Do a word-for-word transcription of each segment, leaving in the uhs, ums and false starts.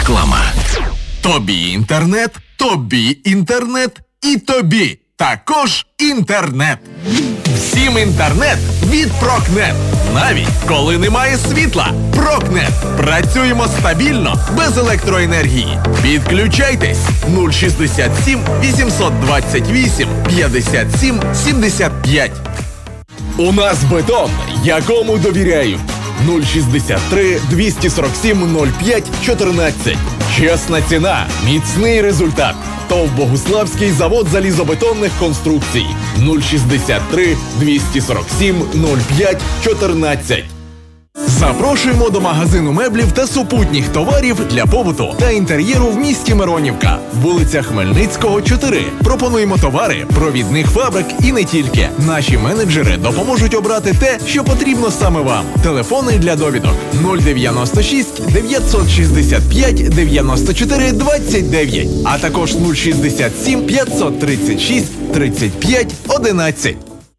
Реклама. Тобі інтернет, тобі інтернет і тобі також інтернет. Всім інтернет від Прокнет. Навіть коли немає світла. Прокнет. Працюємо стабільно, без електроенергії. Підключайтесь нуль шістдесят сім вісімсот двадцять вісім п'ятдесят сім сімдесят п'ять. У нас бетон, якому довіряють. нуль шістдесят три двісті сорок сім нуль п'ять чотирнадцять. Чесна ціна, міцний результат. ТОВ Богуславський завод залізобетонних конструкцій. нуль шістдесят три двісті сорок сім нуль п'ять чотирнадцять. Запрошуємо до магазину меблів та супутніх товарів для побуту та інтер'єру в місті Миронівка. Вулиця Хмельницького, чотири. Пропонуємо товари провідних фабрик і не тільки. Наші менеджери допоможуть обрати те, що потрібно саме вам. Телефони для довідок нуль дев'яносто шість дев'ятсот шістдесят п'ять дев'яносто чотири двадцять дев'ять, а також нуль шістдесят сім п'ятсот тридцять шість тридцять п'ять одинадцять.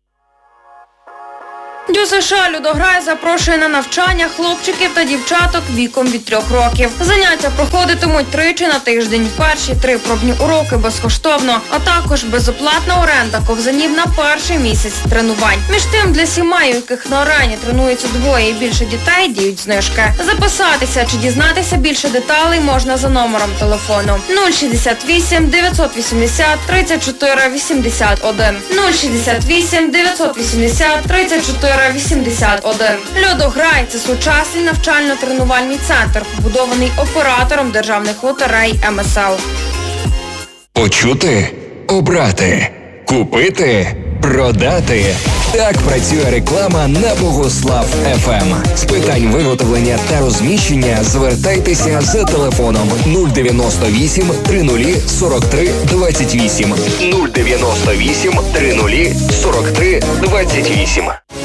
ДЮСШ «Людограй» запрошує на навчання хлопчиків та дівчаток віком від трьох років. Заняття проходитимуть тричі на тиждень. Перші три пробні уроки безкоштовно, а також безоплатна оренда ковзанів на перший місяць тренувань. Між тим, для сімей, у яких на арені тренуються двоє і більше дітей, діють знижки. Записатися чи дізнатися більше деталей можна за номером телефону нуль шістдесят вісім дев'ятсот вісімдесят тридцять чотири вісімдесят один. нуль шістдесят вісім дев'ятсот вісімдесят тридцять чотири вісімдесят один. «Людограй» – це сучасний навчально-тренувальний центр, побудований оператором державних лотерей ем ес ел. Почути, обрати, купити, продати. Так працює реклама на Богуслав еф ем. З питань виготовлення та розміщення звертайтеся за телефоном нуль дев'яносто вісім тридцять сорок три двадцять вісім. нуль дев'яносто вісім тридцять сорок три двадцять вісім.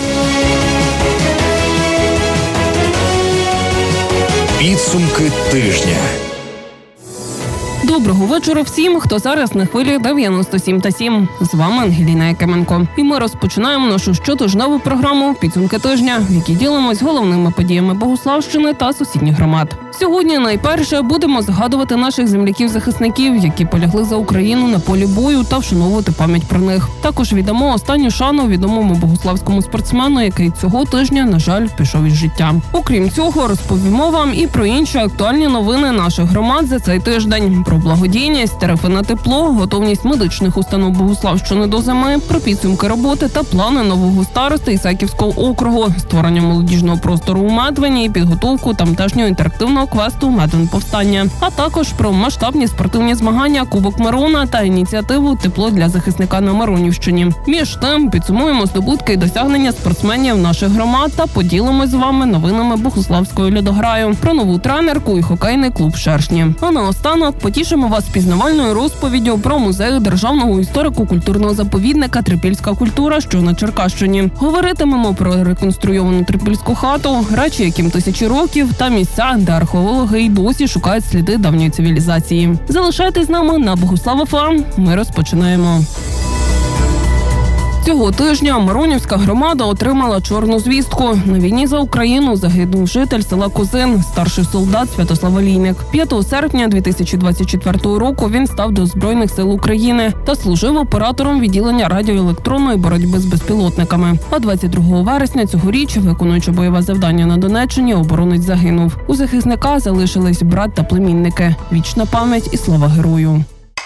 Підсумки тижня. Доброго вечора всім, хто зараз на хвилі дев'яносто сім та сім. З вами Ангеліна Якименко. І ми розпочинаємо нашу щотижневу програму «Підсумки тижня», в якій ділимось головними подіями Богуславщини та сусідніх громад. Сьогодні найперше будемо згадувати наших земляків-захисників, які полягли за Україну на полі бою, та вшановувати пам'ять про них. Також віддамо останню шану відомому богуславському спортсмену, який цього тижня, на жаль, пішов із життя. Окрім цього, розповімо вам і про інші актуальні новини наших громад за цей тиждень. Про благодійність, тарифи на тепло, готовність медичних установ Богуславщини до зими, про підсумки роботи та плани нового старости Ісаківського округу, створення молодіжного простору у Медвені і підготовку тамтешнього інтерактивного квесту «Медвен повстання», а також про масштабні спортивні змагання Кубок Мирона та ініціативу «Тепло для захисника» на Миронівщині. Між тим, підсумуємо здобутки і досягнення спортсменів наших громад та поділимось з вами новинами Богуславського льодограю, про нову тренерку і хокейний клуб «Шершні». А наостанок потішимо вас пізнавальною розповіддю про музей державного історико-культурного заповідника «Трипільська культура», що на Черкащині. Говоритимемо про реконструйовану трипільську хату, речі, яким тисячі років, та місця, де археологи й досі шукають сліди давньої цивілізації. Залишайтесь з нами на Богуслав еф ем. Ми розпочинаємо. Цього тижня Миронівська громада отримала чорну звістку. На війні за Україну загинув житель села Козин, старший солдат Святослав Олійник. п'ятого серпня дві тисячі двадцять четвертого року він став до Збройних сил України та служив оператором відділення радіоелектронної боротьби з безпілотниками. А двадцять другого вересня цьогоріч, виконуючи бойове завдання на Донеччині, оборонець загинув. У захисника залишились брат та племінники. Вічна пам'ять і слава герою.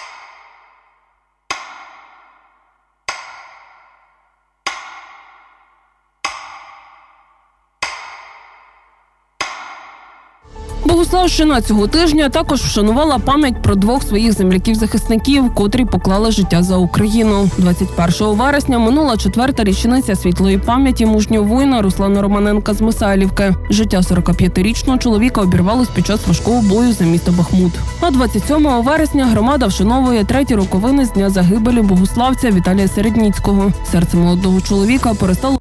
Богуславщина цього тижня також вшанувала пам'ять про двох своїх земляків-захисників, котрі поклали життя за Україну. двадцять першого вересня минула четверта річниця світлої пам'яті мужнього воїна Руслана Романенка з Мисайлівки. Життя сорокап'ятирічного чоловіка обірвалось під час важкого бою за місто Бахмут. А двадцять сьомого вересня громада вшановує треті роковини з дня загибелі богуславця Віталія Середніцького. Серце молодого чоловіка перестало...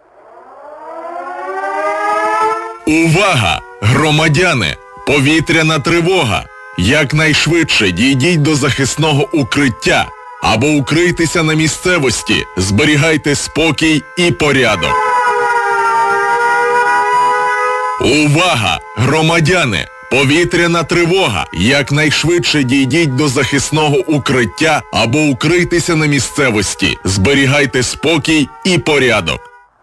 Увага! Громадяни! Повітряна тривога! Якнайшвидше дійдіть до захисного укриття або укрийтеся на місцевості, зберігайте спокій і порядок. Увага! Громадяни! Повітряна тривога. Якнайшвидше дійдіть до захисного укриття або укрийтеся на місцевості. Зберігайте спокій і порядок.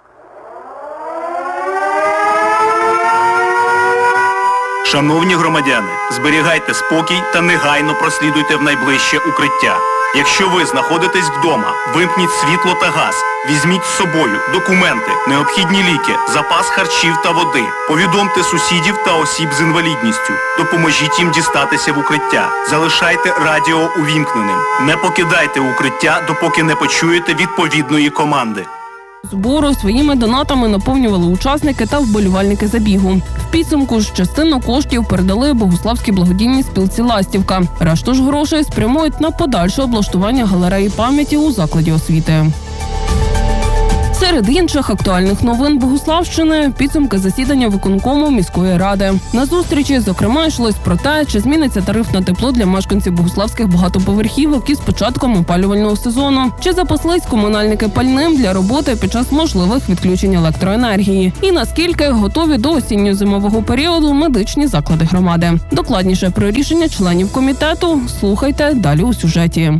Шановні громадяни, зберігайте спокій та негайно прослідуйте в найближче укриття. Якщо ви знаходитесь вдома, вимкніть світло та газ, візьміть з собою документи, необхідні ліки, запас харчів та води. Повідомте сусідів та осіб з інвалідністю. Допоможіть їм дістатися в укриття. Залишайте радіо увімкненим. Не покидайте укриття, допоки не почуєте відповідної команди. Збору своїми донатами наповнювали учасники та вболівальники забігу. В підсумку ж частину коштів передали Богуславській благодійній спілці «Ластівка». Решту ж грошей спрямують на подальше облаштування галереї пам'яті у закладі освіти. Серед інших актуальних новин Богуславщини – підсумки засідання виконкому міської ради. На зустрічі, зокрема, йшлось про те, чи зміниться тариф на тепло для мешканців богуславських багатоповерхівок із початком опалювального сезону, чи запаслись комунальники пальним для роботи під час можливих відключень електроенергії, і наскільки готові до осінньо-зимового періоду медичні заклади громади. Докладніше про рішення членів комітету слухайте далі у сюжеті.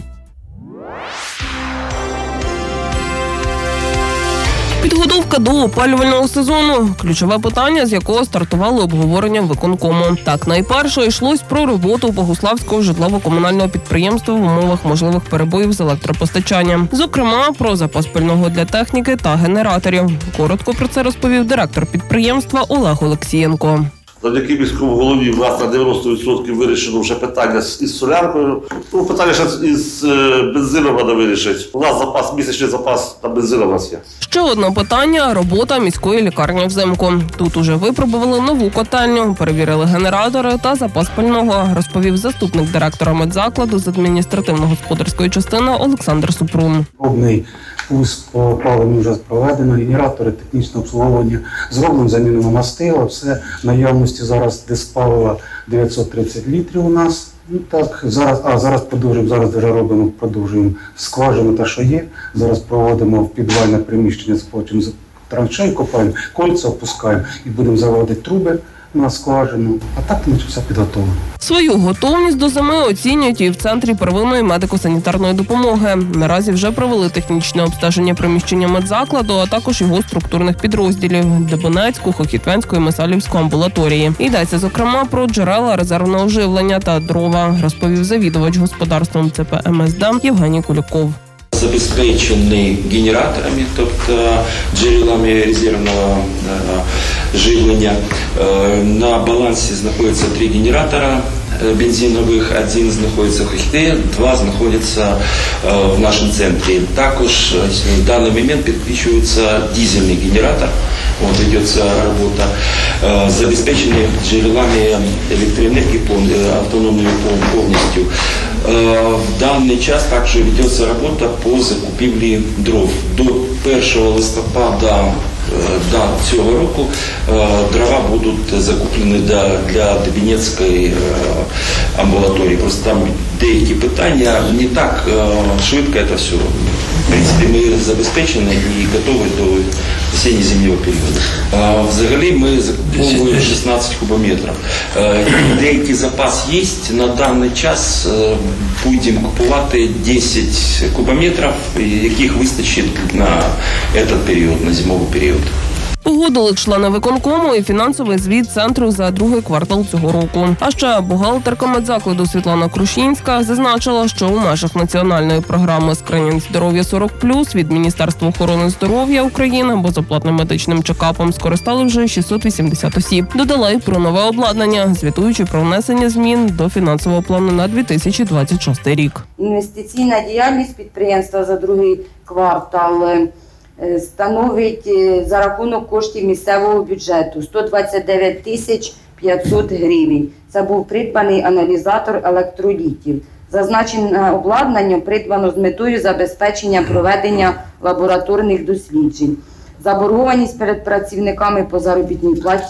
Підготовка до опалювального сезону – ключове питання, з якого стартувало обговорення виконкому. Так, найперше йшлось про роботу Богуславського житлово-комунального підприємства в умовах можливих перебоїв з електропостачанням. Зокрема, про запас пального для техніки та генераторів. Коротко про це розповів директор підприємства Олег Олексієнко. Завдяки міському голові в нас на дев'яносто відсотків вирішено вже питання із соляркою. Ну, питання ще із бензином треба вирішити. У нас запас, місячний запас на бензину у нас є. Ще одне питання – робота міської лікарні взимку. Тут уже випробували нову котельню, перевірили генератори та запас пального, розповів заступник директора медзакладу з адміністративно-господарської частини Олександр Супрун. Пробний пуск по опаленню вже проведено, генератори, технічне обслуговування зроблено, замінено мастила, все наявності зараз диспалива дев'ятсот тридцять літрів у нас. Ну так, зараз, а зараз продовжуємо, зараз вже робимо, продовжуємо скважину та що є. Зараз проводимо в підвальне приміщення, потім траншею копаємо, кольця опускаємо і будемо заводити труби на скважину. А так ми все підготовлено. Свою готовність до зими оцінюють і в Центрі первинної медико-санітарної допомоги. Наразі вже провели технічне обстеження приміщення медзакладу, а також його структурних підрозділів – Дебонецьку, Хохітвенську і Месалівську амбулаторії. Йдеться, зокрема, про джерела резервного живлення та дрова, розповів завідувач господарством ЦП ем ес де Євгеній Куліков. Забезпечений генераторами, тобто джерелами резервного живлення. На балансі знаходяться три генератора бензинових, один знаходиться в Хохіте, два знаходяться в нашому центрі. Також в даний момент підключується дизельний генератор, от ведеться робота, забезпечені джерелами електроенергії автономною повністю. В даний час також ведеться робота по закупівлі дров. До першого листопада до цього року дрова будуть закуплені для Дебенецької амбулаторії. Просто там деякі питання, не так швидко це все. В принципі, ми забезпечені і готові до осінньо-зимнього періоду. Взагалі ми закуповуємо шістнадцять кубометрів. Деякий запас є. На даний час будемо купувати десять кубометрів, яких вистачить на цей період, на зимовий період. Погодили члени виконкому і фінансовий звіт центру за другий квартал цього року. А ще бухгалтерка медзакладу Світлана Крушінська зазначила, що у межах національної програми «Скринінг здоров'я сорок плюс» від Міністерства охорони здоров'я України безоплатним медичним чекапом скористали вже шістсот вісімдесят осіб. Додала й про нове обладнання, звітуючи про внесення змін до фінансового плану на дві тисячі двадцять шостий рік. Інвестиційна діяльність підприємства за другий квартал становить за рахунок коштів місцевого бюджету сто двадцять дев'ять тисяч п'ятсот гривень. Це був придбаний аналізатор електролітів. Зазначене обладнання придбано з метою забезпечення проведення лабораторних досліджень. Заборгованість перед працівниками по заробітній платі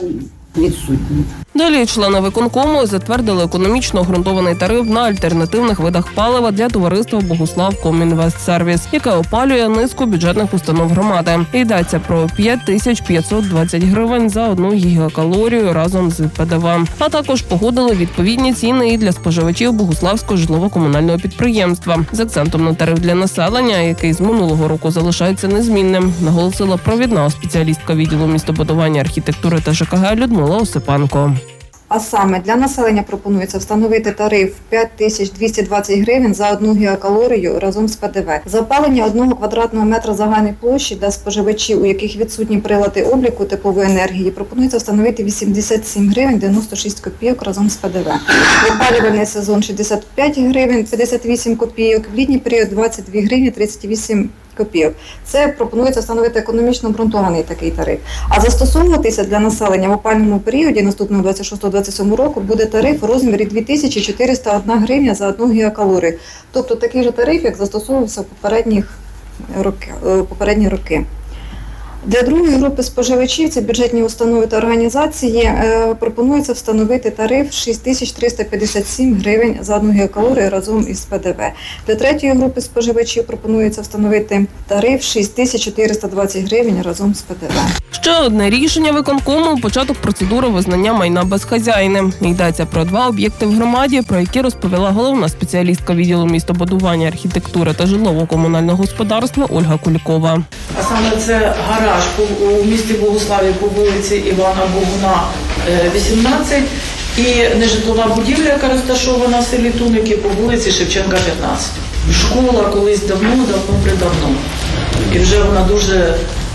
відсутні. Далі члени виконкому затвердили економічно обґрунтований тариф на альтернативних видах палива для товариства «Богуслав Комінвестсервіс», яке опалює низку бюджетних установ громади. Йдеться про п'ять тисяч п'ятсот двадцять гривень за одну гігакалорію разом з Пе Де Ве. А також погодили відповідні ціни і для споживачів Богуславського житлово-комунального підприємства з акцентом на тариф для населення, який з минулого року залишається незмінним, наголосила провідна спеціалістка відділу містобудування, архітектури та Же Ка Ге Людмила Осипенко. А саме для населення пропонується встановити тариф п'ять тисяч двісті двадцять гривень за одну гігакалорію разом з Пе Де Ве. За опалення одного квадратного метра загальної площі для споживачів, у яких відсутні прилади обліку теплової енергії, пропонується встановити вісімдесят сім гривень дев'яносто шість копійок разом з Пе Де Ве. В опалювальний сезон шістдесят п'ять гривень п'ятдесят вісім копійок, в літній період двадцять дві гривні тридцять вісім копійок. Це пропонується встановити економічно обґрунтований такий тариф. А застосовуватися для населення в опалювальному періоді наступного двадцять шостого двадцять сьомого року буде тариф у розмірі дві тисячі чотириста одна гривня за одну гігакалорію. Тобто такий же тариф, як застосовувався в попередніх роки, попередні роки. Для другої групи споживачів, це бюджетні установи та організації, е, пропонується встановити тариф шість тисяч триста п'ятдесят сім гривень за одну гігакалорію разом із Пе Де Ве. Для третьої групи споживачів пропонується встановити тариф шість тисяч чотириста двадцять гривень разом з Пе Де Ве. Ще одне рішення виконкому – початок процедури визнання майна безхазяйним. Йдеться про два об'єкти в громаді, про які розповіла головна спеціалістка відділу містобудування, архітектури та житлово-комунального господарства Ольга Кулікова. А саме це гараж у місті Богуславі по вулиці Івана Богуна, вісімнадцять, і нежитлова будівля, яка розташована в селі Туники, по вулиці Шевченка, п'ятнадцять. Школа колись давно-давно-придавно. І вже вона дуже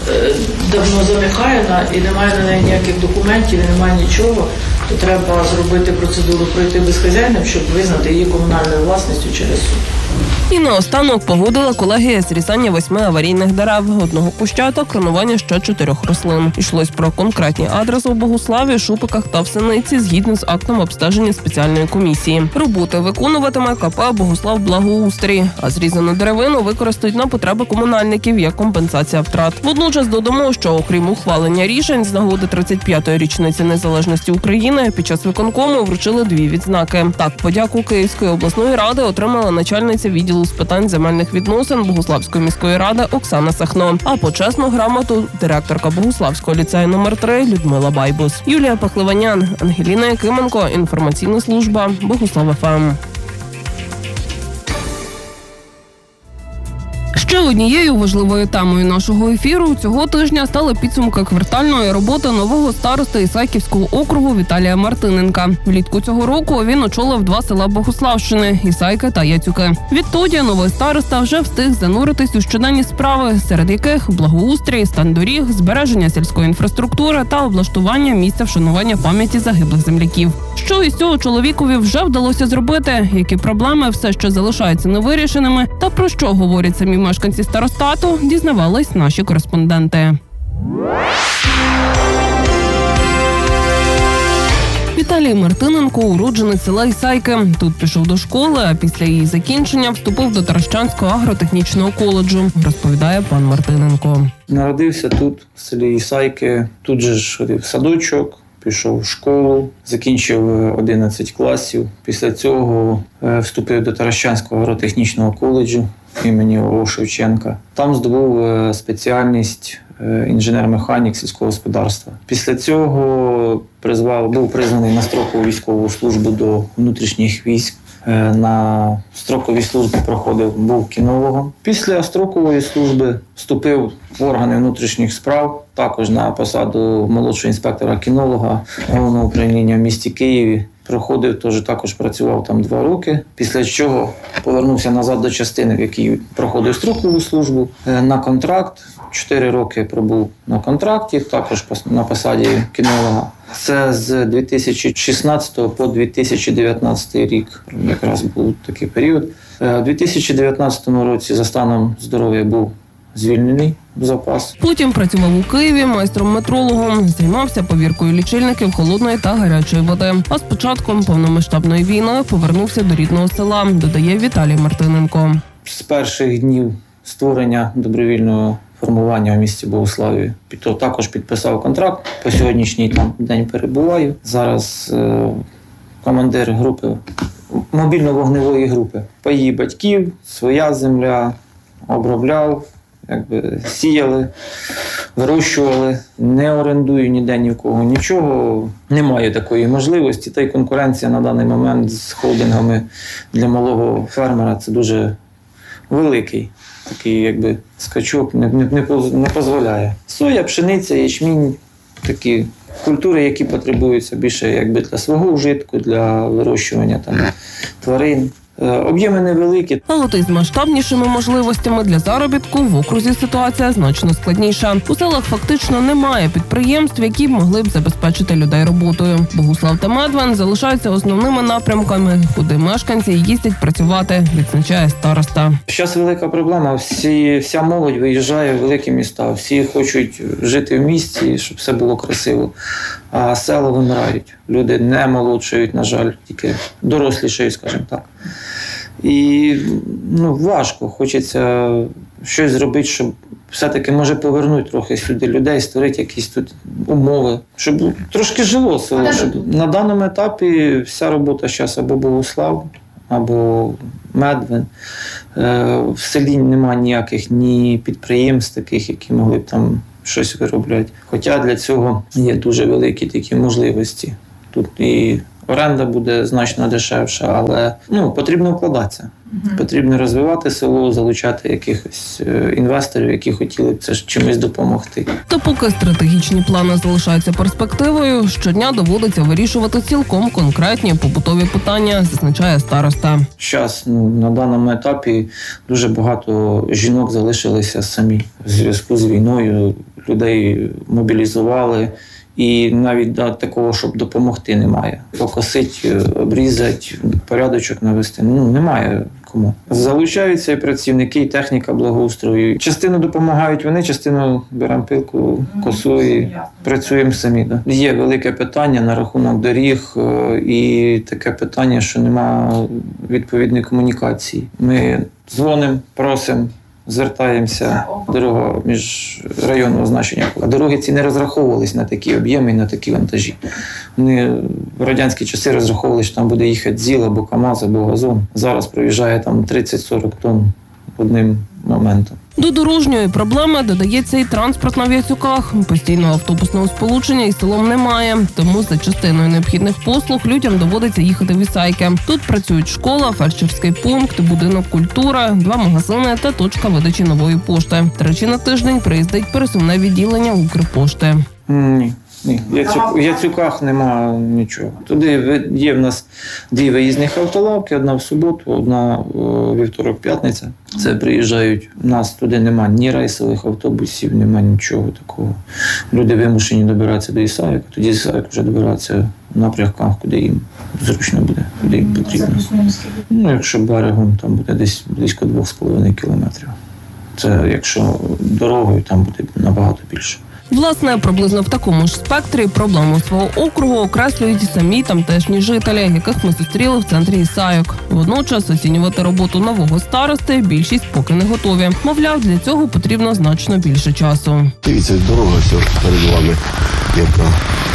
давно заміхаєна і немає на неї ніяких документів, немає нічого, то треба зробити процедуру пройти безхазяйним, щоб визнати її комунальною власністю через суд. І наостанок погодила колегія зрізання восьми аварійних дерев, одного куща та кронування ще чотирьох рослин. Йшлось про конкретні адреси у Богуславі, Шупиках та в Синиці згідно з актом обстеження спеціальної комісії. Роботи виконуватиме Ка Пе «Богуслав Благоустрій», а зрізану деревину використають на потреби комунальників як компенсація втрат. Водночас додамо, що окрім ухвалення рішень з нагоди тридцять п'ятої річниці незалежності України, під час виконкому вручили дві відзнаки. Так, подяку Київської обласної ради отримала начальниця відділу з питань земельних відносин Богуславської міської ради Оксана Сахно, а почесну грамоту – директорка Богуславського ліцею номер три Людмила Байбус. Юлія Пахливанян, Ангеліна Якименко, інформаційна служба Богуслав Еф Ем. Ще однією важливою темою нашого ефіру цього тижня стали підсумки квартальної роботи нового старости Ісаківського округу Віталія Мартиненка. Влітку цього року він очолив два села Богуславщини – Ісайки та Яцюки. Відтоді новий староста вже встиг зануритись у щоденні справи, серед яких благоустрій, стан доріг, збереження сільської інфраструктури та облаштування місця вшанування пам'яті загиблих земляків. Що із цього чоловікові вже вдалося зробити, які проблеми все ще залишаються невирішеними та про що говорять самі мешканці старостату, дізнавались наші кореспонденти. Віталій Мартиненко – уродженець села Ісайки. Тут пішов до школи, а після її закінчення вступив до Таращанського агротехнічного коледжу, розповідає пан Мартиненко. Народився тут, в селі Ісайки. Тут же ж ходив в садочок, пішов в школу, закінчив одинадцять класів. Після цього вступив до Таращанського агротехнічного коледжу імені О. Шевченка. Там здобув спеціальність інженер-механік сільського господарства. Після цього призвав, був призваний на строкову військову службу до внутрішніх військ. На строковій службі проходив, був кінологом. Після строкової служби вступив в органи внутрішніх справ, також на посаду молодшого інспектора кінолога головного управління в місті Києві. Проходив, теж також працював там два роки, після чого повернувся назад до частини, в якій проходив строкову службу, на контракт. Чотири роки пробув на контракті, також на посаді кінолога. Це з дві тисячі шістнадцятого по дві тисячі дев'ятнадцятий рік, якраз був такий період. У дві тисячі дев'ятнадцятому році за станом здоров'я був звільнений в запас. Потім працював у Києві майстром-метрологом, займався повіркою лічильників холодної та гарячої води. А з початком повномасштабної війни повернувся до рідного села, додає Віталій Мартиненко. З перших днів створення добровільного формування у місті Богуславі. То також підписав контракт, по сьогоднішній там день перебуваю. Зараз е, командир групи, мобільно-вогневої групи. Паї батьків, своя земля, обробляв, якби сіяли, вирощували, не орендую ніде ні в кого нічого, немає такої можливості. Та й конкуренція на даний момент з холдингами для малого фермера – це дуже великий. Такий якби скачок не, не, не, не дозволяє. Соя, пшениця, ячмінь – такі культури, які потребуються більше якби для свого вжитку, для вирощування там, тварин. Об'єми невеликі. Але от із масштабнішими можливостями для заробітку в окрузі ситуація значно складніша. У селах фактично немає підприємств, які б могли б забезпечити людей роботою. Богуслав та Медвин залишаються основними напрямками, куди мешканці їздять працювати, відзначає староста. Зараз велика проблема. Всі, вся молодь виїжджає в великі міста. Всі хочуть жити в місті, щоб все було красиво. А села вимирають. Люди не молодшають, на жаль, тільки дорослішають, скажімо так. І ну, важко. Хочеться щось зробити, щоб все-таки може повернути трохи сюди людей, створити якісь тут умови, щоб трошки жило село. Щоб на даному етапі вся робота зараз або Богуслав, або Медвин. В селі немає ніяких ні підприємств таких, які могли б там щось виробляти. Хоча для цього є дуже великі такі можливості. Тут і оренда буде значно дешевша, але ну, потрібно вкладатися. Mm-hmm. Потрібно розвивати село, залучати якихось інвесторів, які хотіли б це чимось допомогти. Та поки стратегічні плани залишаються перспективою, щодня доводиться вирішувати цілком конкретні побутові питання, зазначає староста. Зараз ну, на даному етапі дуже багато жінок залишилися самі. В зв'язку з війною людей мобілізували. І навіть да, такого, щоб допомогти, немає. Покосити, обрізати, порядочок навести, ну, немає кому. Залучаються і працівники, і техніка благоустрою. Частину допомагають вони, частину беремо пилку, косу і працюємо самі. Да. Є велике питання на рахунок доріг і таке питання, що немає відповідної комунікації. Ми дзвонимо, просимо, звертаємося, дорога міжрайонного значення. А дороги ці не розраховувались на такі об'єми і на такі вантажі. Вони в радянські часи розраховували, що там буде їхати ЗІЛ або КАМАЗ, або газон. Зараз проїжджає там тридцять-сорок тонн одним моментом. До дорожньої проблеми додається і транспорт на В'яцюках. Постійного автобусного сполучення із селом немає, тому за частиною необхідних послуг людям доводиться їхати в Ісайки. Тут працюють школа, фельдшерський пункт, будинок культури, два магазини та точка видачі нової пошти. Тричі на тиждень приїздить пересувне відділення Укрпошти. Ні. Ні, в Яцюках немає нічого. Туди є в нас дві виїзних автолавки, одна в суботу, одна вівторок-п'ятниця. Це приїжджають, у нас туди немає ні рейсових автобусів, немає нічого такого. Люди вимушені добиратися до Ісаїк, тоді Ісаїк вже добиратися в напрямках, куди їм зручно буде, куди їм потрібно. Ну, якщо берегом, там буде десь близько двох з половиною кілометрів. Це якщо дорогою, там буде набагато більше. Власне, приблизно в такому ж спектрі проблему свого округу окреслюють і самі тамтешні жителі, яких ми зустріли в центрі Ісайок. Водночас оцінювати роботу нового старости більшість поки не готові. Мовляв, для цього потрібно значно більше часу. Дивіться, дорога все перед вами, яка.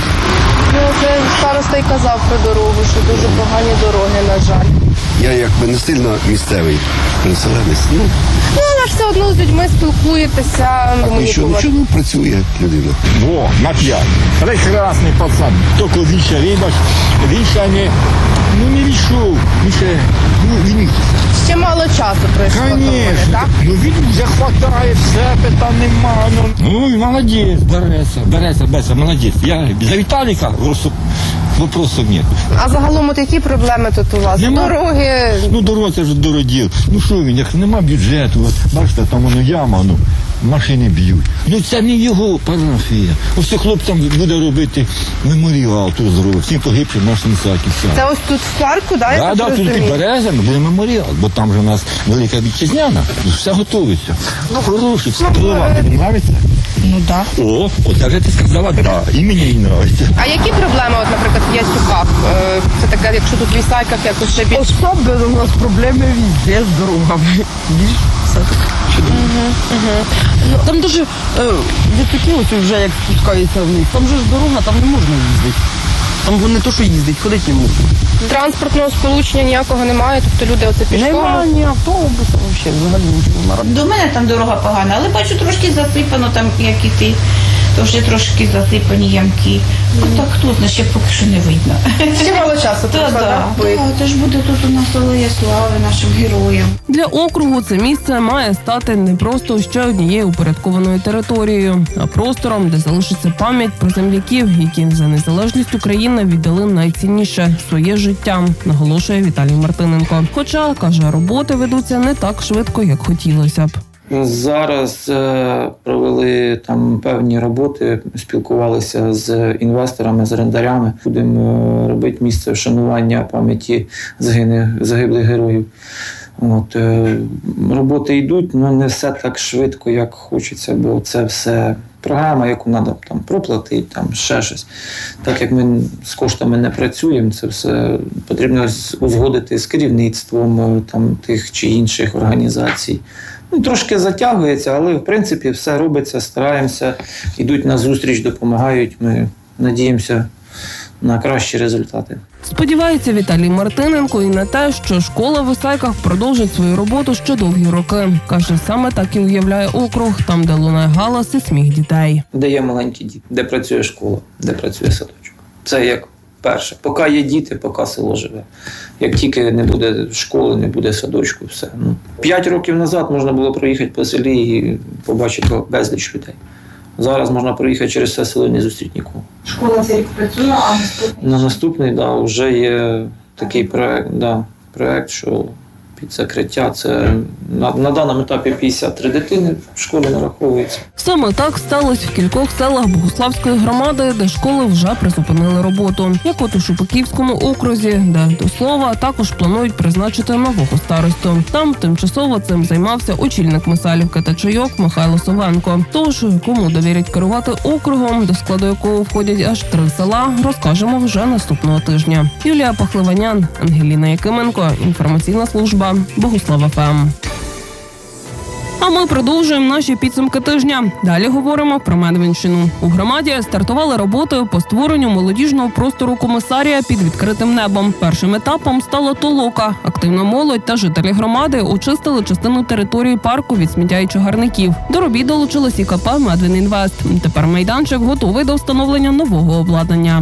Ну, це староста й казав про дорогу, що дуже погані дороги, на жаль. Я якби не сильно місцевий переселенець. Ну, ну але ж все одно з людьми спілкуєтеся. А нічого, нічого працює людина. Во, на п'ять. Прекрасний пацан. Тільки він ще, вибач, він ще не, ну не війшов. Він ще, ну він... Ще мало часу пройшло. Конечно. Так? Ну він вже хватає, все, питань нема. Ну, ну молодець, береться, береться, береться, молодець. Я за Віталіка вопросів нет. А загалом от які проблеми тут у вас? Нема. Дороги? Ну дорога це вже дороділ. Ну що він, як нема бюджету, от, бачите, там воно яма, ну, машини б'ють. Ну це не його парафія. Ось хлопцям буде робити меморіал тут зробив, всім погибшим нашим Ісаки. Це ось тут в парку, да? Так, да, тут під березами буде меморіал, бо там же у нас велика вітчизняна, все готується. Ну хороший, все прилива. Тобі подобається? Ну так. Да. О, от вже ти сказала, так, да, і мені їй подобається. А які проблеми, от, наприклад, в Яцюках? Це таке, якщо тут в Ісайках якось ще більше? Особливо у нас проблеми везде з дорогами. Все. Угу. Там дуже е, високі, ось вже як спускається вниз, там же ж дорога, там не можна їздити. Там не то, що їздить, ходити не можна. Транспортного сполучення ніякого немає, тобто люди оце пішком? Немає ні автобуса, взагалі, взагалі нічого немає. До мене там дорога погана, але бачу, трошки засипано там, як іти. То вже трошки засипані ямки. Ну так хто знає, ще поки що не видно. Ще мало часу. Так, так. Це ж буде тут у нас алея слави нашим героям. Для округу це місце має стати не просто ще однією упорядкованою територією, а простором, де залишиться пам'ять про земляків, які за незалежність України віддали найцінніше – своє життя, наголошує Віталій Мартиненко. Хоча, каже, роботи ведуться не так швидко, як хотілося б. Зараз е, провели там певні роботи, спілкувалися з інвесторами, з орендарями. Будемо е, робити місце вшанування пам'яті загиблих, загиблих героїв. От, е, роботи йдуть, але не все так швидко, як хочеться, бо це все програма, яку треба там проплатити, там ще щось. Так як ми з коштами не працюємо, це все потрібно узгодити з керівництвом там, тих чи інших організацій. Ну, трошки затягується, але в принципі все робиться, стараємося, йдуть на зустріч, допомагають. Ми надіємося на кращі результати. Сподівається Віталій Мартиненко і на те, що школа в Ісайках продовжить свою роботу ще довгі роки. Каже, саме так і уявляє округ, там, де лунає галас і сміх дітей. Де є маленькі діти, де працює школа, де працює садочок. Це як перше. Поки є діти, поки село живе. Як тільки не буде школи, не буде садочку, все. Ну, п'ять років назад можна було проїхати по селі і побачити безліч людей. Зараз можна проїхати через все село і не зустріти нікого. Школа цей рік працює, а наступний? На наступний, да, вже є такий проект, да, проект, що під закриття. Це на, на даному етапі п'ятдесят три дитини в школі нараховується. Саме так сталося в кількох селах Богуславської громади, де школи вже призупинили роботу. Як от у Шепетівському окрузі, де, до слова, також планують призначити нового старосту. Там тимчасово цим займався очільник Мисалівки та Чайок Михайло Совенко. Тож, кому довірять керувати округом, до складу якого входять аж три села, розкажемо вже наступного тижня. Юлія Пахливанян, Ангеліна Якименко, інформаційна служба Богуслав еф ем. А ми продовжуємо наші підсумки тижня. Далі говоримо про Медвинщину. У громаді стартували роботи по створенню молодіжного простору комісарія під відкритим небом. Першим етапом стала толока. Активна молодь та жителі громади очистили частину території парку від сміття і чагарників. До робіт долучилась і ка пе «Медвинінвест». Тепер майданчик готовий до встановлення нового обладнання.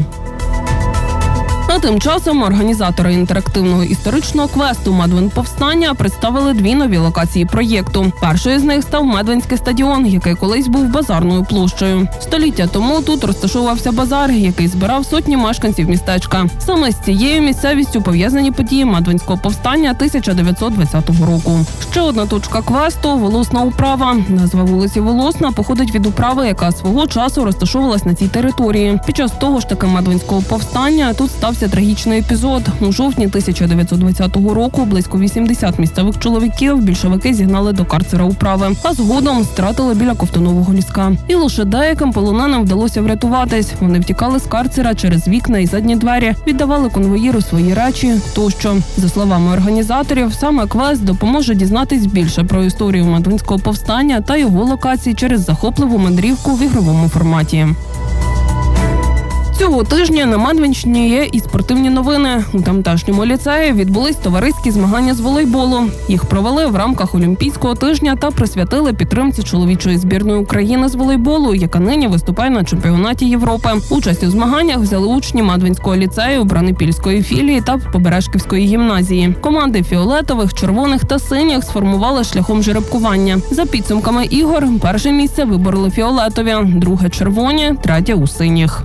А тим часом організатори інтерактивного історичного квесту «Медвин повстання» представили дві нові локації проєкту. Першою з них став Медвинський стадіон, який колись був базарною площею. Століття тому тут розташовувався базар, який збирав сотні мешканців містечка. Саме з цією місцевістю пов'язані події Медвинського повстання тисяча дев'ятсот двадцятого року. Ще одна точка квесту – Волосна управа. Назва вулиці Волосна походить від управи, яка свого часу розташовувалась на цій території. Під час того ж таки Медвинського повстання тут стався трагічний епізод. У жовтні тисяча дев'ятсот двадцятого року близько вісімдесят місцевих чоловіків більшовики зігнали до карцера управи, а згодом стратили біля Ковтунового ліска. І лише деяким полоненим вдалося врятуватись. Вони втікали з карцера через вікна і задні двері, віддавали конвоїру свої речі тощо. За словами організаторів, саме квест допоможе дізнатись більше про історію Медвинського повстання та його локації через захопливу мандрівку в ігровому форматі. Цього тижня на Медвинщині є і спортивні новини. У тамтешньому ліцеї відбулись товариські змагання з волейболу. Їх провели в рамках Олімпійського тижня та присвятили підтримці чоловічої збірної України з волейболу, яка нині виступає на чемпіонаті Європи. Участь у змаганнях взяли учні Медвинського ліцею, Бранипільської філії та Побережківської гімназії. Команди фіолетових, червоних та синіх сформували шляхом жеребкування. За підсумками ігор, перше місце вибороли фіолетові, друге – червоні, третє – у синіх.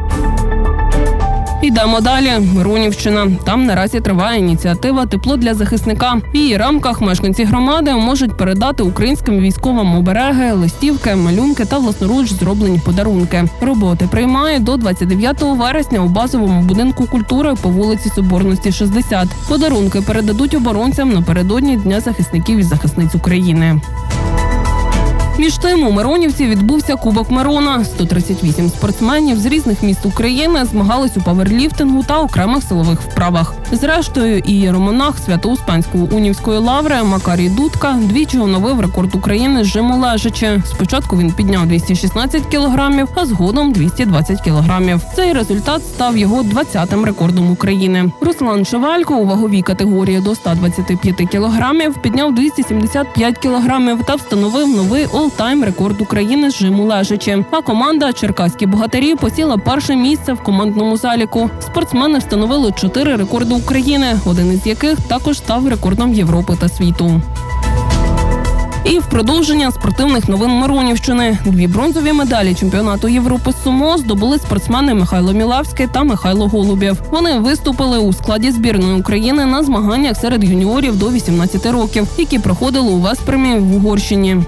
Йдемо далі. Миронівщина. Там наразі триває ініціатива «Тепло для захисника». В її рамках мешканці громади можуть передати українським військовим обереги, листівки, малюнки та власноруч зроблені подарунки. Роботи приймають до двадцять дев'ятого вересня у базовому будинку культури по вулиці Соборності, шістдесят. Подарунки передадуть оборонцям напередодні Дня захисників і захисниць України. Між тим, у Миронівці відбувся Кубок Мирона. сто тридцять вісім спортсменів з різних міст України змагались у паверліфтингу та окремих силових вправах. Зрештою, і єромонах Свято-Успенської унівської лаври Макарій Дудка двічі оновив рекорд України з жиму лежачи. Спочатку він підняв двісті шістнадцять кілограмів, а згодом двісті двадцять кілограмів. Цей результат став його двадцятим рекордом України. Руслан Шевалько у ваговій категорії до ста двадцяти п'яти кілограмів підняв двісті сімдесят п'ять кілограмів та встановив новий ол-тайм рекорд України з жиму лежачи. А команда «Черкаські богатирі» посіла перше місце в командному заліку. Спортсмени встановили чотири рекорди України, один із яких також став рекордом Європи та світу. І в продовження спортивних новин Миронівщини. Дві бронзові медалі чемпіонату Європи з сумо здобули спортсмени Михайло Мілавський та Михайло Голубєв. Вони виступили у складі збірної України на змаганнях серед юніорів до вісімнадцяти років, які проходили у Веспремі в Угорщині.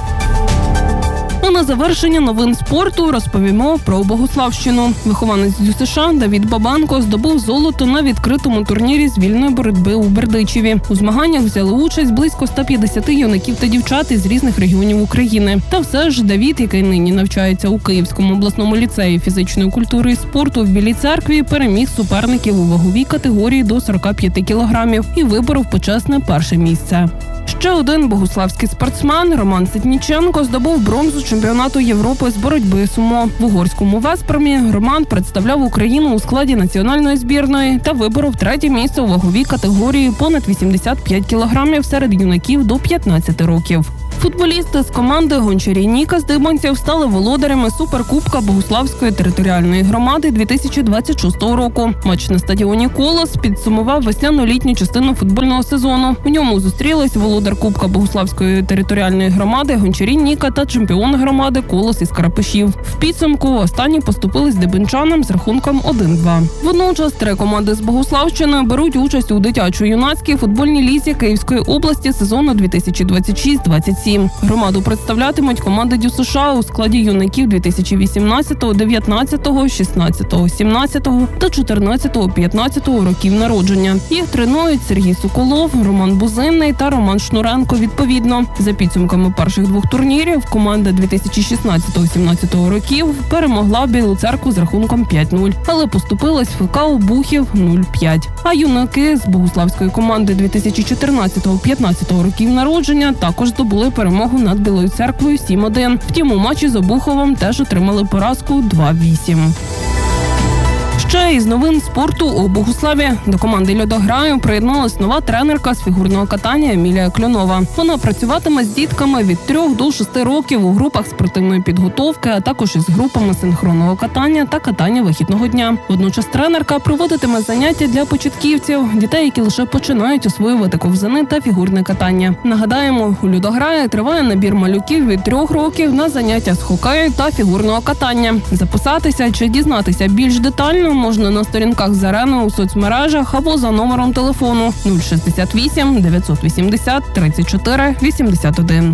А на завершення новин спорту розповімо про Богуславщину. Вихованець ДЮСШ Давід Бабанко здобув золото на відкритому турнірі з вільної боротьби у Бердичеві. У змаганнях взяли участь близько ста п'ятдесяти юнаків та дівчат із різних регіонів України. Та все ж Давід, який нині навчається у Київському обласному ліцеї фізичної культури і спорту в Білій Церкві, переміг суперників у ваговій категорії до сорока п'яти кілограмів і виборов почесне перше місце. Ще один богуславський спортсмен Роман Ситніченко здобув бронзу чемпіонату Європи з боротьби сумо. В угорському Веспремі Роман представляв Україну у складі національної збірної та виборов третє місце у ваговій категорії понад вісімдесят п'ять кілограмів серед юнаків до п'ятнадцяти років. Футболісти з команди «Гончарі Ніка» з Дибанців стали володарями Суперкубка Богуславської територіальної громади дві тисячі двадцять шостого року. Матч на стадіоні «Колос» підсумував весняно-літню частину футбольного сезону. У ньому зустрілись володар Кубка Богуславської територіальної громади «Гончарі Ніка» та чемпіон громади «Колос» із Карапишів. В підсумку останні поступились дибенчанам з рахунком один-два. Водночас три команди з Богуславщини беруть участь у дитячо-юнацькій футбольній лізі Київської області сезону дві тисячі двадцять шість двадцять сім. Громаду представлятимуть команди ДЮСШ у складі юнаків дві тисячі вісімнадцятого, дев'ятнадцятого, шістнадцятого, сімнадцятого та чотирнадцятого, п'ятнадцятого років народження. Їх тренують Сергій Соколов, Роман Бузинний та Роман Шнуренко відповідно. За підсумками перших двох турнірів команда дві тисячі шістнадцятого-сімнадцятого років перемогла Білу Церкву з рахунком п'ять-нуль, але поступилась ФК Обухів нуль-п'ять. А юнаки з богуславської команди дві тисячі чотирнадцятого-п'ятнадцятого років народження також здобули перемогу над Білою Церквою сім-один. Втім, у матчі з Обуховом теж отримали поразку два-вісім. Ще із новин спорту у Богуславі до команди «Льодограю» приєдналась нова тренерка з фігурного катання Емілія Кльонова. Вона працюватиме з дітками від трьох до шести років у групах спортивної підготовки, а також із групами синхронного катання та катання вихідного дня. Водночас тренерка проводитиме заняття для початківців, дітей, які лише починають освоювати ковзани та фігурне катання. Нагадаємо, у «Льодограї» триває набір малюків від трьох років на заняття з хокею та фігурного катання. Записатися чи дізнатися більш детально можна на сторінках з арени у соцмережах або за номером телефону нуль шістдесят вісім дев'ятсот вісімдесят тридцять чотири вісімдесят один.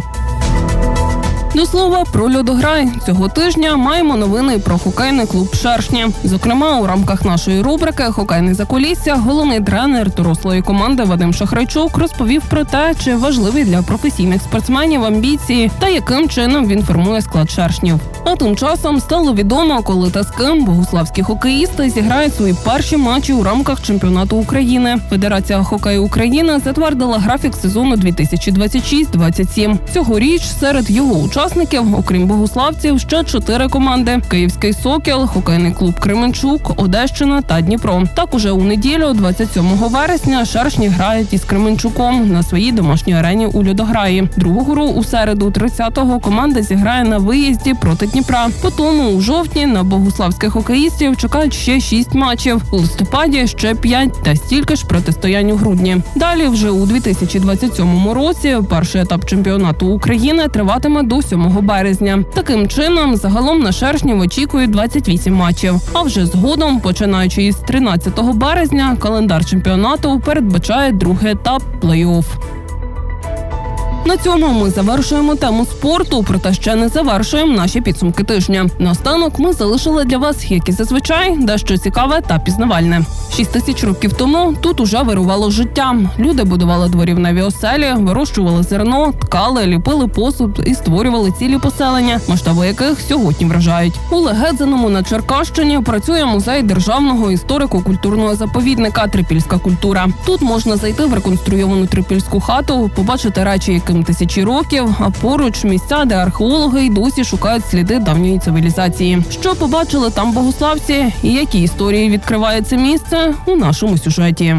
До слова про «Льодограй». Цього тижня маємо новини про хокейний клуб «Шершні». Зокрема, у рамках нашої рубрики «Хокейне закулісся» головний тренер дорослої команди Вадим Шахрайчук розповів про те, чи важливі для професійних спортсменів амбіції та яким чином він формує склад «Шершнів». А тим часом стало відомо, коли та з ким богуславські хокеїсти зіграють свої перші матчі у рамках чемпіонату України. Федерація хокею України затвердила графік сезону дві тисячі двадцять шість двадцять сім. Цьогоріч серед його учасників, окрім богуславців, ще чотири команди – Київський «Сокіл», хокейний клуб «Кременчук», Одещина та Дніпро. Так уже у неділю, двадцять сьомого вересня, «Шершні» грають із Кременчуком на своїй домашній арені у «Льодограї». Другу гру у середу, тридцятого, команда зіграє на виїзді проти Дніпра. Потім у жовтні на богуславських хокеїстів чекають ще шість матчів. У листопаді ще п'ять та стільки ж протистоянь у грудні. Далі вже у дві тисячі двадцять сьомому році перший етап чемпіонату України триватиме до сьомого березня. Таким чином, загалом на «Шершнів» очікують двадцять вісім матчів. А вже згодом, починаючи із тринадцятого березня, календар чемпіонату передбачає другий етап плей-офф. На цьому ми завершуємо тему спорту, проте ще не завершуємо наші підсумки тижня. Наостанок ми залишили для вас, як і зазвичай, дещо цікаве та пізнавальне. Шість тисяч років тому тут уже вирувало життя. Люди будували дворівневі оселі, вирощували зерно, ткали, ліпили посуд і створювали цілі поселення, масштаби яких сьогодні вражають. У Легедзиному на Черкащині працює музей державного історико-культурного заповідника «Трипільська культура». Тут можна зайти в реконструйовану трипільську хату, побачити речі, яким тисячі років, а поруч місця, де археологи й досі шукають сліди давньої цивілізації. Що побачили там богославці і які історії відкриває це місце у нашому сюжеті.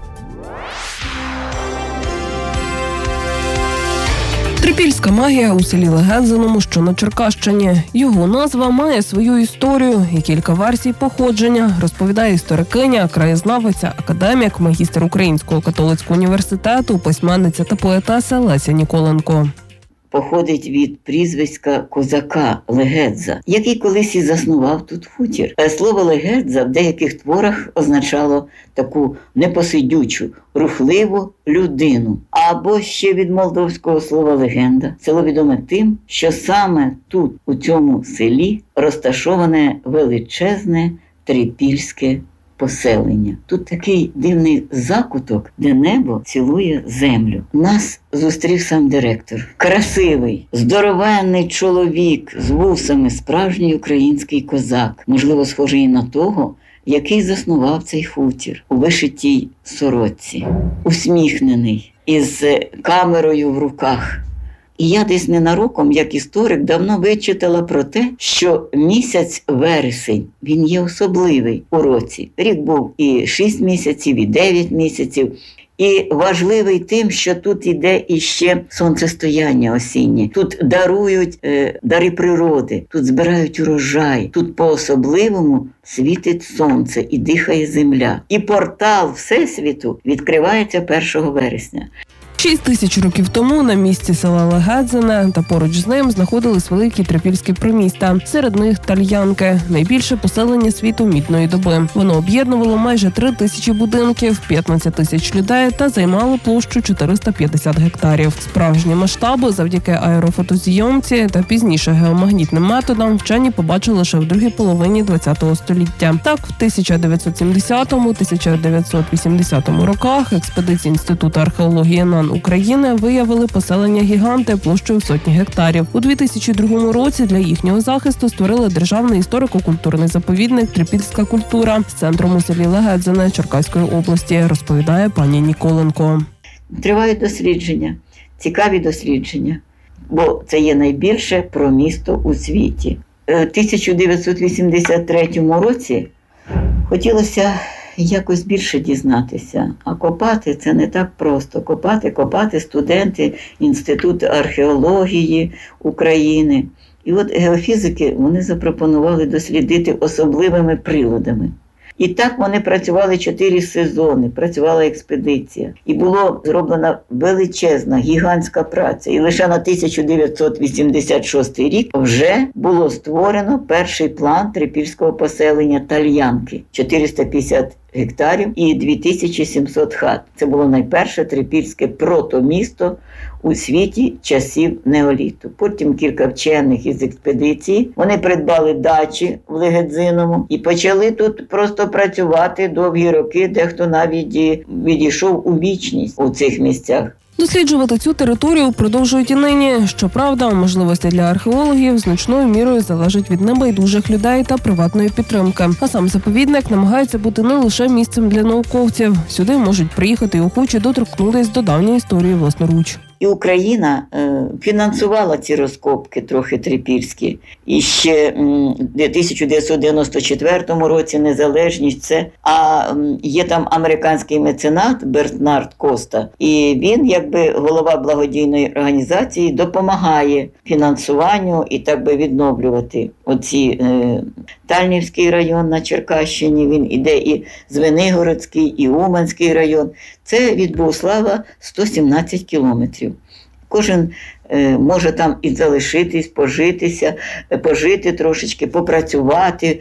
Трипільська магія у селі Легедзиному, що на Черкащині. Його назва має свою історію і кілька версій походження, розповідає історикиня, краєзнавиця, академік, магістр Українського католицького університету, письменниця та поетеса Леся Ніколенко. Походить від прізвиська козака Легедза, який колись і заснував тут хутір. Слово Легедза в деяких творах означало таку непосидючу, рухливу людину. Або ще від молдовського слова легенда. Село відоме тим, що саме тут, у цьому селі, розташоване величезне трипільське поселення. Тут такий дивний закуток, де небо цілує землю. Нас зустрів сам директор. Красивий, здоровенний чоловік з вусами, справжній український козак. Можливо, схожий і на того, який заснував цей хутір у вишитій сорочці. Усміхнений, із камерою в руках. І я десь ненароком, як історик, давно вичитала про те, що місяць вересень, він є особливий у році. Рік був і шість місяців, і дев'ять місяців. І важливий тим, що тут іде іще сонцестояння осіннє. Тут дарують е, дари природи, тут збирають урожай, тут по-особливому світить сонце і дихає земля. І портал Всесвіту відкривається першого вересня. Шість тисяч років тому на місці села Легедзине та поруч з ним знаходились великі трипільські приміста. Серед них Тальянки – найбільше поселення світу мідної доби. Воно об'єднувало майже три тисячі будинків, п'ятнадцять тисяч людей та займало площу чотириста п'ятдесят гектарів. Справжні масштаби завдяки аерофотозйомці та пізніше геомагнітним методам вчені побачили лише в другій половині ХХ століття. Так, в тисяча дев'ятсот сімдесятому - тисяча дев'ятсот вісімдесятому роках експедиції Інституту археології НАН України виявили поселення-гіганти площею сотні гектарів. У дві тисячі другому році для їхнього захисту створили державний історико-культурний заповідник «Трипільська культура» з центром у селі Легедзине Черкаської області, розповідає пані Ніколенко. Тривають дослідження, цікаві дослідження, бо це є найбільше про місто у світі. У тисяча дев'ятсот вісімдесят третьому році хотілося якось більше дізнатися. А копати – це не так просто. Копати, копати студенти Інституту археології України. І от геофізики вони запропонували дослідити особливими приладами. І так вони працювали чотири сезони, працювала експедиція. І була зроблена величезна, гігантська праця. І лише на тисяча дев'ятсот вісімдесят шостий рік вже було створено перший план трипільського поселення Тальянки. чотириста п'ятдесят гектарів і дві тисячі сімсот хат. Це було найперше трипільське протомісто у світі часів неоліту. Потім кілька вчених із експедиції, вони придбали дачі в Легедзиному і почали тут просто працювати довгі роки, дехто навіть відійшов у вічність у цих місцях. Досліджувати цю територію продовжують і нині. Щоправда, можливості для археологів значною мірою залежать від небайдужих людей та приватної підтримки. А сам заповідник намагається бути не лише місцем для науковців. Сюди можуть приїхати і охочі доторкнутися до давньої історії власноруч. І Україна е, фінансувала ці розкопки трохи трипільські. І ще в тисяча дев'ятсот дев'яносто четвертому році незалежність це, а м, є там американський меценат Бернард Коста, і він, якби голова благодійної організації, допомагає фінансуванню і так би відновлювати оці е, Тальнівський район на Черкащині, він іде і Звенигородський, і Уманський район. Це від Богуслава сто сімнадцять кілометрів. Кожен е, може там і залишитись, пожитися, пожити трошечки, попрацювати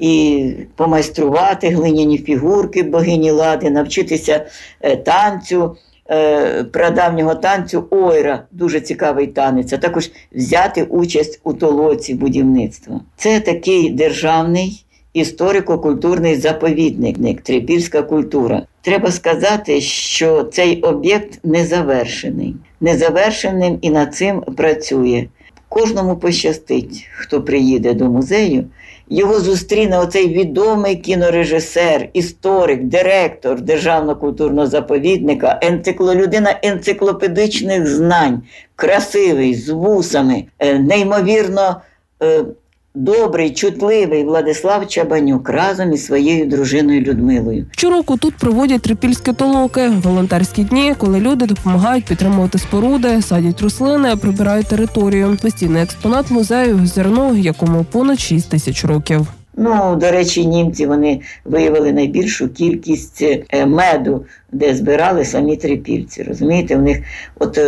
і помайструвати глиняні фігурки богині Лади, навчитися е, танцю е, прадавнього танцю ойра, дуже цікавий танець, а також взяти участь у толоці будівництва. Це такий державний історико-культурний заповідник, трипільська культура. Треба сказати, що цей об'єкт не завершений. Не завершеним і над цим працює. Кожному пощастить, хто приїде до музею, його зустріне оцей відомий кінорежисер, історик, директор Державного культурного заповідника, енцикло, людина енциклопедичних знань, красивий, з вусами, неймовірно е, добрий, чутливий Владислав Чабанюк разом із своєю дружиною Людмилою. Щороку тут проводять трипільські толоки, волонтерські дні, коли люди допомагають підтримувати споруди, садять рослини, прибирають територію. Постійний експонат музею – зерно, якому понад шість тисяч років. Ну, до речі, німці, вони виявили найбільшу кількість меду, де збирали самі трипільці. Розумієте, в них от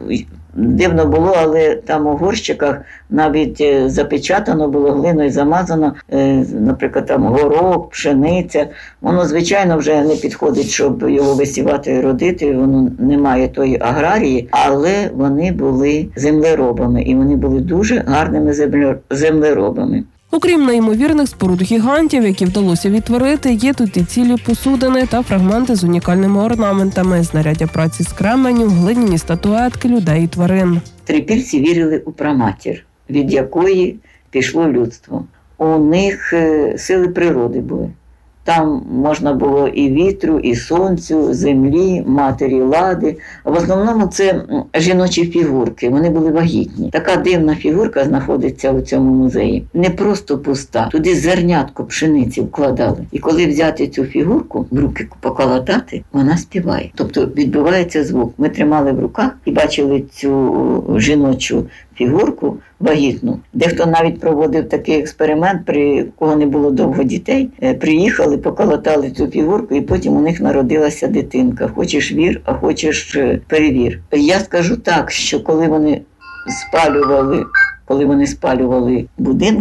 дивно було, але там у горщиках навіть запечатано було, глиною замазано, наприклад, там горох, пшениця. Воно, звичайно, вже не підходить, щоб його висівати і родити, воно не має тої аграрії, але вони були землеробами, і вони були дуже гарними землеробами. Окрім неймовірних споруд-гігантів, які вдалося відтворити, є тут і цілі посудини та фрагменти з унікальними орнаментами, знаряддя праці з кременю, глиняні статуетки людей і тварин. Трипільці вірили у праматір, від якої пішло людство. У них сили природи були. Там можна було і вітру, і сонцю, землі, матері лади. В основному це жіночі фігурки, вони були вагітні. Така дивна фігурка знаходиться у цьому музеї. Не просто пуста, туди зернятко пшениці вкладали. І коли взяти цю фігурку, в руки поколотати, вона співає. Тобто відбувається звук. Ми тримали в руках і бачили цю жіночу фігурку вагітну. Дехто навіть проводив такий експеримент, при кого не було довго дітей. Приїхали, поколотали цю фігурку, і потім у них народилася дитинка. Хочеш вір, а хочеш перевір. Я скажу так, що коли вони спалювали, коли вони спалювали будинки,